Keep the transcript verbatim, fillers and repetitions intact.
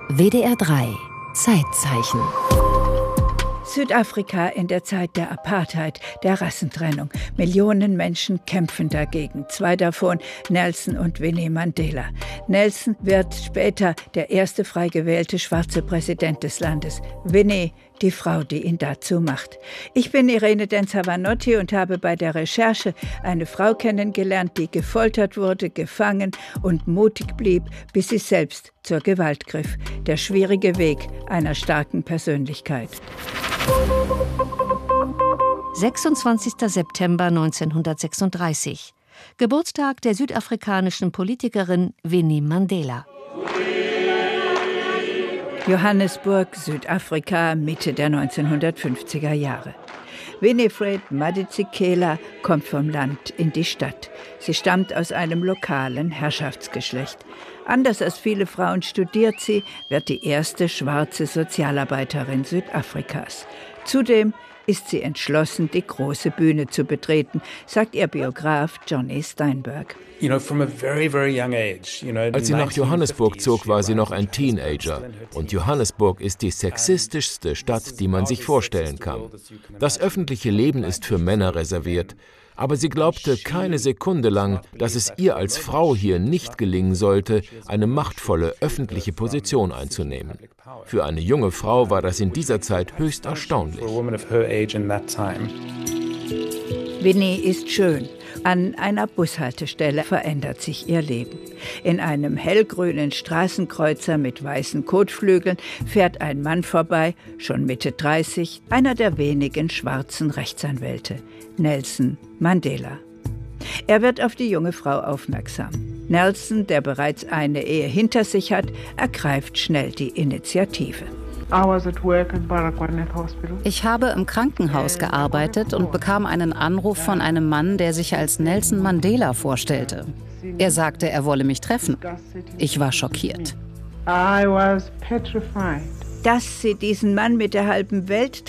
W D R drei Zeitzeichen. Südafrika in der Zeit der Apartheid, der Rassentrennung. Millionen Menschen kämpfen dagegen. Zwei davon, Nelson und Winnie Mandela. Nelson wird später der erste frei gewählte schwarze Präsident des Landes. Winnie, die Frau, die ihn dazu macht. Ich bin Irene Denzer-Vanotti und habe bei der Recherche eine Frau kennengelernt, die gefoltert wurde, gefangen und mutig blieb, bis sie selbst zur Gewalt griff. Der schwierige Weg einer starken Persönlichkeit. sechsundzwanzigster September neunzehnhundertsechsunddreißig. Geburtstag der südafrikanischen Politikerin Winnie Mandela. Johannesburg, Südafrika, Mitte der neunzehnhundertfünfziger Jahre. Winifred Madikizela kommt vom Land in die Stadt. Sie stammt aus einem lokalen Herrschaftsgeschlecht. Anders als viele Frauen studiert sie, wird die erste schwarze Sozialarbeiterin Südafrikas. Zudem ist sie entschlossen, die große Bühne zu betreten, sagt ihr Biograf Johnny Steinberg. Als sie nach Johannesburg zog, war sie noch ein Teenager. Und Johannesburg ist die sexistischste Stadt, die man sich vorstellen kann. Das öffentliche Leben ist für Männer reserviert. Aber sie glaubte keine Sekunde lang, dass es ihr als Frau hier nicht gelingen sollte, eine machtvolle öffentliche Position einzunehmen. Für eine junge Frau war das in dieser Zeit höchst erstaunlich. Winnie ist schön. An einer Bushaltestelle verändert sich ihr Leben. In einem hellgrünen Straßenkreuzer mit weißen Kotflügeln fährt ein Mann vorbei, schon Mitte dreißig, einer der wenigen schwarzen Rechtsanwälte, Nelson Mandela. Er wird auf die junge Frau aufmerksam. Nelson, der bereits eine Ehe hinter sich hat, ergreift schnell die Initiative. Ich habe im Krankenhaus gearbeitet und bekam einen Anruf von einem Mann, der sich als Nelson Mandela vorstellte. Er sagte, er wolle mich treffen. Ich war schockiert. Dass sie diesen Mann mit der halben Welt